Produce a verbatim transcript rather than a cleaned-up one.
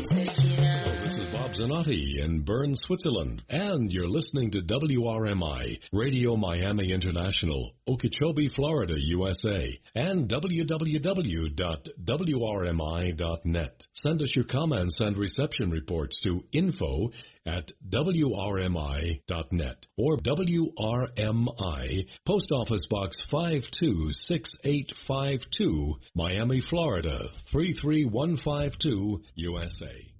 This is Bob Zanotti in Bern, Switzerland, and you're listening to W R M I, Radio Miami International, Okeechobee, Florida, U S A, and w w w dot w r m i dot net. Send us your comments and reception reports to info at w r m i dot net or W R M I, Post Office Box five two six eight five two, Miami, Florida, three three one five two, U S A.